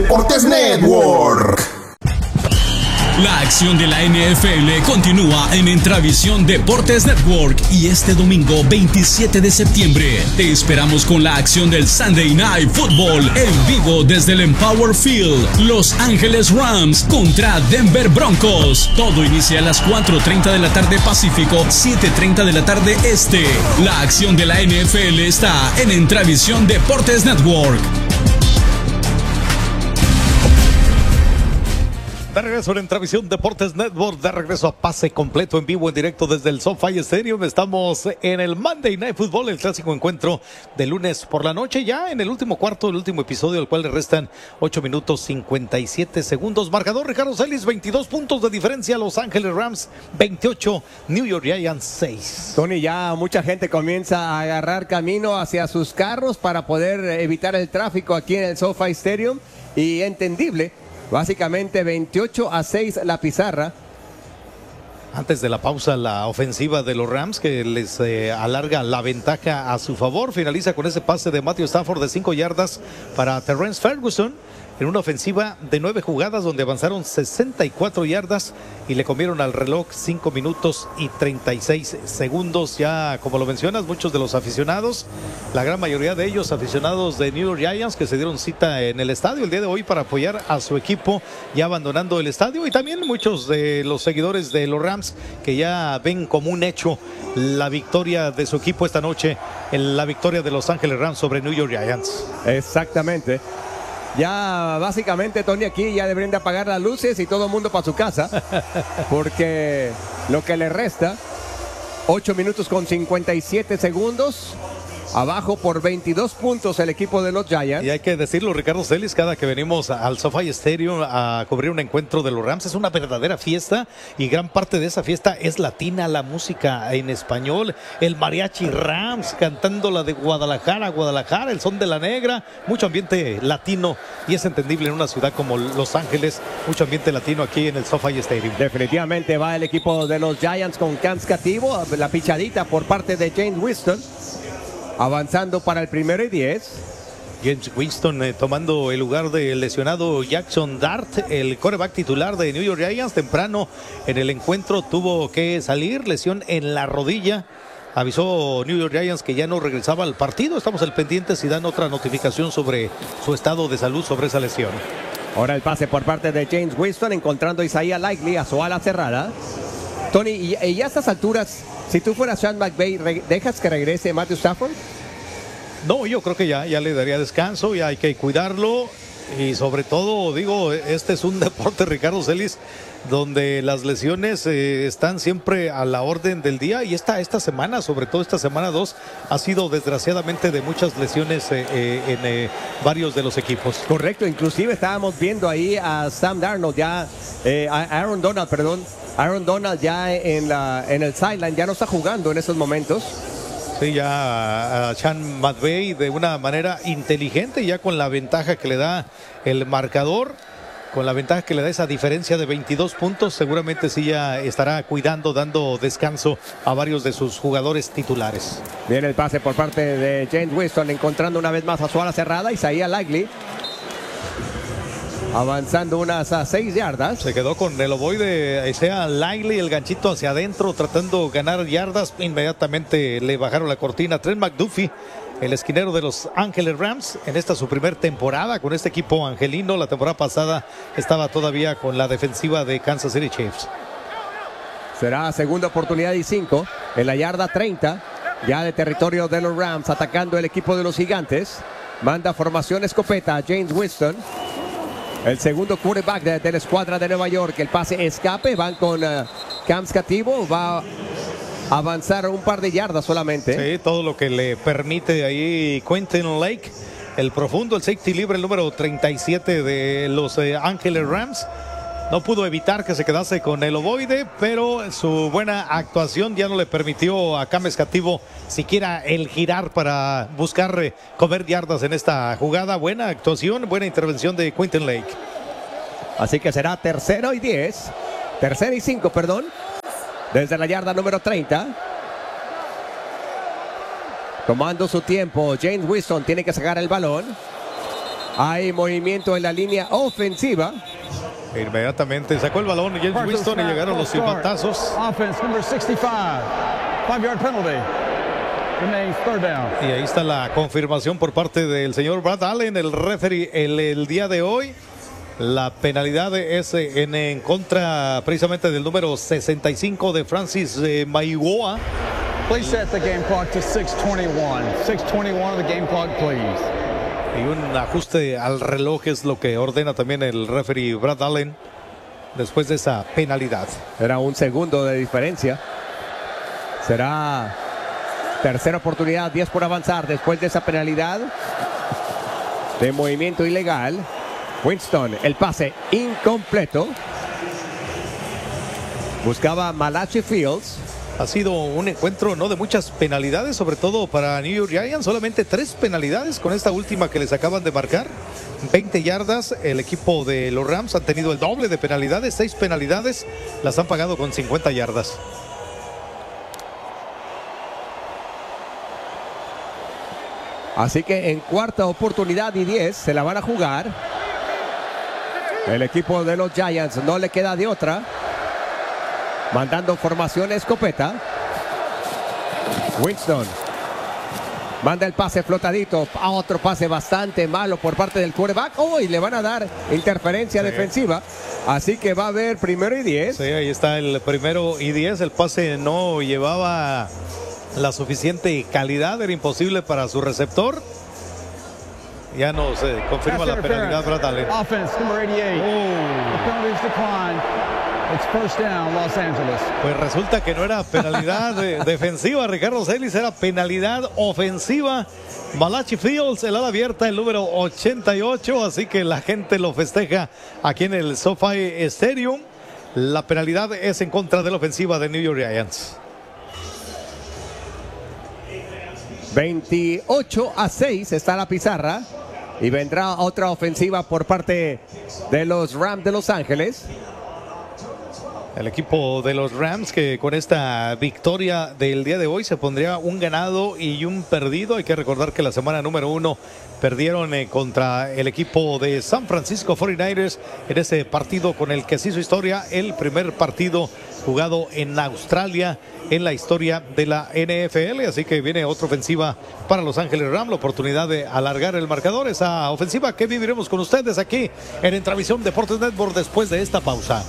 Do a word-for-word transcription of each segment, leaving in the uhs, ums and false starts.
Deportes Network. La acción de la N F L continúa en Entravisión Deportes Network y este domingo veintisiete de septiembre te esperamos con la acción del Sunday Night Football en vivo desde el Empower Field. Los Ángeles Rams contra Denver Broncos. Todo inicia a las cuatro treinta de la tarde Pacífico, siete treinta de la tarde Este. La acción de la N F L está en Entravisión Deportes Network. De regreso en Entravisión Deportes Network, de regreso a pase completo en vivo, en directo desde el SoFi Stadium. Estamos en el Monday Night Football, el clásico encuentro de lunes por la noche, ya en el último cuarto del último episodio, al cual le restan ocho minutos cincuenta y siete segundos. Marcador Ricardo Celis, veintidós puntos de diferencia, Los Ángeles Rams veintiocho, New York Giants seis. Tony, ya mucha gente comienza a agarrar camino hacia sus carros para poder evitar el tráfico aquí en el SoFi Stadium, y entendible. Básicamente veintiocho a seis la pizarra. Antes de la pausa, la ofensiva de los Rams, que les eh, alarga la ventaja a su favor, finaliza con ese pase de Matthew Stafford de cinco yardas para Terrence Ferguson, en una ofensiva de nueve jugadas donde avanzaron sesenta y cuatro yardas y le comieron al reloj cinco minutos y treinta y seis segundos. Ya, como lo mencionas, muchos de los aficionados, la gran mayoría de ellos aficionados de New York Giants, que se dieron cita en el estadio el día de hoy para apoyar a su equipo, ya abandonando el estadio, y también muchos de los seguidores de los Rams que ya ven como un hecho la victoria de su equipo esta noche, en la victoria de Los Ángeles Rams sobre New York Giants. Exactamente. Ya básicamente, Tony, aquí ya deberían de apagar las luces y todo el mundo para su casa, porque lo que le resta, ocho minutos con cincuenta y siete segundos, abajo por veintidós puntos el equipo de los Giants. Y hay que decirlo, Ricardo Celis, cada que venimos al SoFi Stadium a cubrir un encuentro de los Rams, es una verdadera fiesta, y gran parte de esa fiesta es latina, la música en español, el mariachi Rams cantando la de Guadalajara, Guadalajara, el son de la negra, mucho ambiente latino, y es entendible en una ciudad como Los Ángeles, mucho ambiente latino aquí en el SoFi Stadium. Definitivamente va el equipo de los Giants con Cams Cativo, la pichadita por parte de James Winston. Avanzando para el primero y diez. James Winston eh, tomando el lugar del lesionado Jackson Dart, el quarterback titular de New York Giants. Temprano en el encuentro tuvo que salir, lesión en la rodilla. Avisó New York Giants que ya no regresaba al partido. Estamos al pendiente si dan otra notificación sobre su estado de salud, sobre esa lesión. Ahora el pase por parte de James Winston, encontrando a Isaiah Likely a su ala cerrada. Tony, y, y a estas alturas, si tú fueras Sean McVay, ¿dejas que regrese Matthew Stafford? No, yo creo que ya, ya le daría descanso, ya hay que cuidarlo, y sobre todo, digo, este es un deporte, Ricardo Celis, donde las lesiones eh, están siempre a la orden del día, y esta, esta semana, sobre todo esta semana dos, ha sido desgraciadamente de muchas lesiones eh, eh, en eh, varios de los equipos. Correcto, inclusive estábamos viendo ahí a Sam Darnold, ya, eh, a Aaron Donald, perdón, Aaron Donald ya en, la, en el sideline, ya no está jugando en esos momentos. Sí, ya a Sean McVay de una manera inteligente, ya con la ventaja que le da el marcador, con la ventaja que le da esa diferencia de veintidós puntos, seguramente sí ya estará cuidando, dando descanso a varios de sus jugadores titulares. Viene el pase por parte de James Winston, encontrando una vez más a su ala cerrada, Isaiah Likely. Avanzando unas a seis yardas. Se quedó con el ovoide Isaiah Likely, el ganchito hacia adentro, tratando de ganar yardas. Inmediatamente le bajaron la cortina. Trent McDuffie, el esquinero de Los Ángeles Rams, en esta su primer temporada con este equipo angelino. La temporada pasada estaba todavía con la defensiva de Kansas City Chiefs. Será segunda oportunidad y cinco en la yarda treinta, ya de territorio de los Rams, atacando el equipo de los Gigantes. Manda formación escopeta a James Winston, el segundo quarterback de, de la escuadra de Nueva York. El pase escape, van con uh, Cams Cativo, va a avanzar un par de yardas solamente. Sí, todo lo que le permite ahí Quentin Lake, el profundo, el safety libre, el número treinta y siete de Los eh, Ángeles Rams. No pudo evitar que se quedase con el ovoide, pero su buena actuación ya no le permitió a Cams Cativo siquiera el girar para buscar eh, comer yardas en esta jugada. Buena actuación, buena intervención de Quentin Lake. Así que será tercero y diez, tercero y cinco, perdón, desde la yarda número treinta. Tomando su tiempo, James Winston tiene que sacar el balón. Hay movimiento en la línea ofensiva. Inmediatamente sacó el balón James Winston y llegaron los silbatazos. Offense number sixty-five. Five yard penalty. Remains third down. Y ahí está la confirmación por parte del señor Brad Allen, el referee, el, el día de hoy. La penalidad es en, en contra precisamente del número sesenta y cinco de Francis eh, Maigoa. Please set the game clock to six twenty-one. six twenty-one of the game clock, please. Y un ajuste al reloj es lo que ordena también el referee Brad Allen después de esa penalidad. Era un segundo de diferencia. Será tercera oportunidad, diez por avanzar después de esa penalidad de movimiento ilegal. Winston, el pase incompleto. Buscaba Malachi Fields. Ha sido un encuentro no de muchas penalidades, sobre todo para New York Giants. Solamente tres penalidades con esta última que les acaban de marcar. veinte yardas. El equipo de los Rams han tenido el doble de penalidades. seis penalidades. Las han pagado con cincuenta yardas. Así que en cuarta oportunidad y diez se la van a jugar. El equipo de los Giants no le queda de otra. Mandando formación escopeta. Winston manda el pase flotadito. A otro pase bastante malo por parte del quarterback. Oh, y le van a dar interferencia sí. defensiva. Así que va a haber primero y diez. Sí, ahí está el primero y diez. El pase no llevaba la suficiente calidad. Era imposible para su receptor. Ya no se confirma la penalidad, Brad Allen. Offense number eighty-eight. Oh. The penalties decline. It's first down, Los Angeles. Pues resulta que no era penalidad de, defensiva, Ricardo Celis, era penalidad ofensiva. Malachi Fields, el ala abierta, el número ochenta y ocho, así que la gente lo festeja aquí en el SoFi Stadium. La penalidad es en contra de la ofensiva de New York Giants. veintiocho a seis está la pizarra y vendrá otra ofensiva por parte de los Rams de Los Ángeles. El equipo de los Rams que con esta victoria del día de hoy se pondría un ganado y un perdido. Hay que recordar que la semana número uno perdieron eh, contra el equipo de San Francisco cuarenta y nueve ers en ese partido con el que se hizo historia, el primer partido jugado en Australia en la historia de la N F L. Así que viene otra ofensiva para Los Ángeles Rams, la oportunidad de alargar el marcador. Esa ofensiva que viviremos con ustedes aquí en Entravisión Deportes Network después de esta pausa.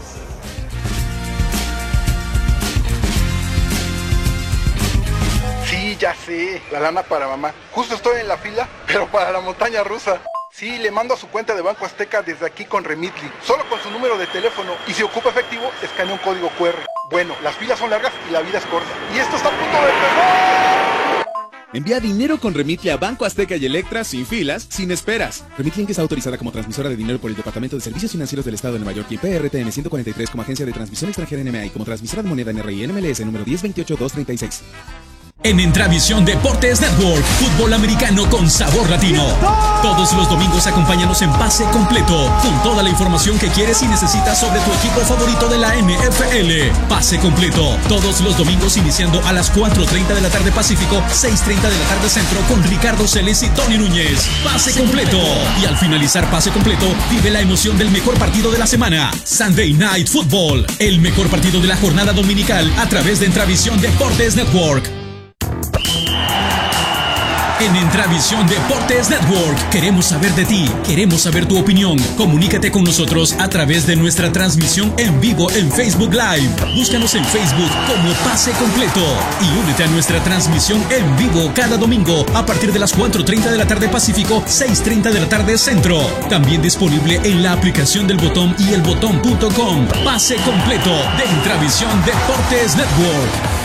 Ya sé, la lana para mamá. Justo estoy en la fila, pero para la montaña rusa. Sí, le mando a su cuenta de Banco Azteca desde aquí con Remitly. Solo con su número de teléfono. Y si ocupa efectivo, escanea un código cu erre. Bueno, las filas son largas y la vida es corta. Y esto está a punto de empezar. Envía dinero con Remitly a Banco Azteca y Electra sin filas, sin esperas. Remitly está autorizada como transmisora de dinero por el Departamento de Servicios Financieros del Estado de Nueva York y P R T N ciento cuarenta y tres como agencia de transmisión extranjera N M A y como transmisora de moneda N R I N M L S número diez veintiocho dos treinta y seis. En Entravisión Deportes Network, fútbol americano con sabor latino. Todos los domingos acompáñanos en Pase Completo, con toda la información que quieres y necesitas sobre tu equipo favorito de la N F L. Pase Completo, todos los domingos iniciando a las cuatro treinta de la tarde Pacífico, seis treinta de la tarde Centro, con Ricardo Celis y Tony Núñez. Pase Completo. Y al finalizar Pase Completo, vive la emoción del mejor partido de la semana. Sunday Night Football, el mejor partido de la jornada dominical a través de Entravisión Deportes Network. En Entravisión Deportes Network queremos saber de ti, queremos saber tu opinión. Comunícate con nosotros a través de nuestra transmisión en vivo en Facebook Live. Búscanos en Facebook como Pase Completo y únete a nuestra transmisión en vivo cada domingo a partir de las cuatro treinta de la tarde Pacífico, seis treinta de la tarde Centro. También disponible en la aplicación del Botón y el botón punto com. Pase Completo de Entravisión Deportes Network.